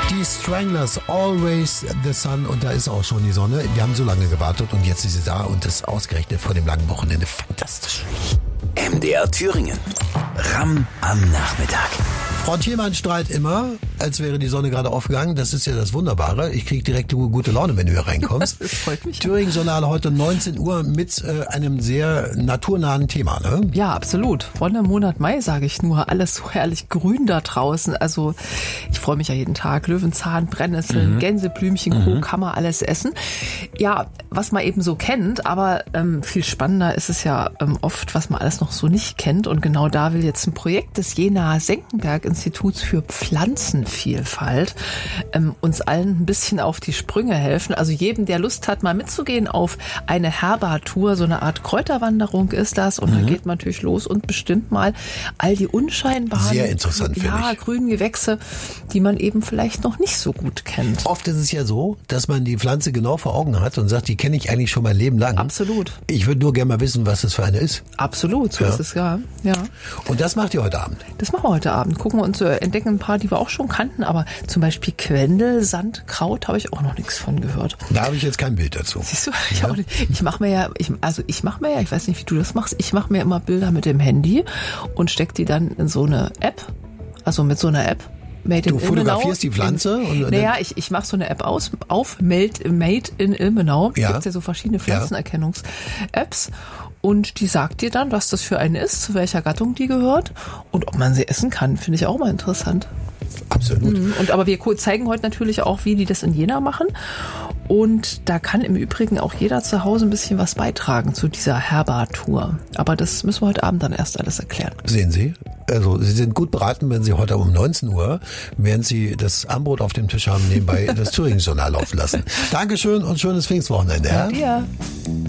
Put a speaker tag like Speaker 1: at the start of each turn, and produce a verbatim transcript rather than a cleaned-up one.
Speaker 1: Die Stranglers, Always the Sun, und da ist auch schon die Sonne. Wir haben so lange gewartet und jetzt ist sie da und das ausgerechnet vor dem langen Wochenende. Fantastisch.
Speaker 2: M D R Thüringen. Ramm am Nachmittag.
Speaker 1: Frau Thielmann strahlt immer, als wäre die Sonne gerade aufgegangen. Das ist ja das Wunderbare. Ich kriege direkt gute Laune, wenn du hier reinkommst.
Speaker 3: Das freut mich.
Speaker 1: Thüringen-Journal heute neunzehn Uhr mit äh, einem sehr naturnahen Thema, ne?
Speaker 3: Ja, absolut. Vor einem Monat Mai, sage ich nur, alles so herrlich grün da draußen. Also ich freue mich ja jeden Tag. Löwenzahn, Brennnesseln, mhm. Gänseblümchen, mhm. Co. kann man alles essen. Ja, was man eben so kennt, aber ähm, viel spannender ist es ja ähm, oft, was man alles noch so nicht kennt. Und genau da will jetzt ein Projekt des Jena-Senckenberg-Instituts für Pflanzenvielfalt ähm, uns allen ein bisschen auf die Sprünge helfen. Also jedem, der Lust hat, mal mitzugehen auf eine Herbartour, so eine Art Kräuterwanderung ist das. Und mhm. dann geht man natürlich los und bestimmt mal all die unscheinbaren,
Speaker 1: sehr interessant,
Speaker 3: ja,
Speaker 1: ich.
Speaker 3: grünen Gewächse, die man eben vielleicht noch nicht so gut kennt.
Speaker 1: Oft ist es ja so, dass man die Pflanze genau vor Augen hat und sagt, die kenne ich eigentlich schon mein Leben lang.
Speaker 3: Absolut.
Speaker 1: Ich würde nur gerne mal wissen, was das für eine ist.
Speaker 3: Absolut, so
Speaker 1: ja.
Speaker 3: ist es, ja. ja.
Speaker 1: Und das macht ihr heute Abend?
Speaker 3: Das machen wir heute Abend. Gucken wir uns, äh, entdecken ein paar, die wir auch schon kannten, aber zum Beispiel Quendelsandkraut habe ich auch noch nichts von gehört.
Speaker 1: Da habe ich jetzt kein Bild dazu.
Speaker 3: Siehst du, ich, ja. ich mache mir ja, ich, also ich mache mir ja, ich weiß nicht, wie du das machst, ich mache mir immer Bilder mit dem Handy und stecke die dann in so eine App, also mit so einer App. Made
Speaker 1: du fotografierst
Speaker 3: Ilmenau.
Speaker 1: die Pflanze?
Speaker 3: In, und naja, ich, ich mache so eine App aus, auf Made, Made in Ilmenau. Es
Speaker 1: ja.
Speaker 3: gibt ja so verschiedene Pflanzenerkennungs-Apps. Und die sagt dir dann, was das für eine ist, zu welcher Gattung die gehört und ob man sie essen kann. Finde ich auch mal interessant.
Speaker 1: Absolut.
Speaker 3: Mhm. Und aber wir zeigen heute natürlich auch, wie die das in Jena machen. Und da kann im Übrigen auch jeder zu Hause ein bisschen was beitragen zu dieser Herbartour. Aber das müssen wir heute Abend dann erst alles erklären.
Speaker 1: Sehen Sie? Also Sie sind gut beraten, wenn Sie heute um neunzehn Uhr, während Sie das Armbrot auf dem Tisch haben, nebenbei das Thüringen-Journal laufen lassen. Dankeschön und schönes Pfingstwochenende.
Speaker 3: Ja, dir.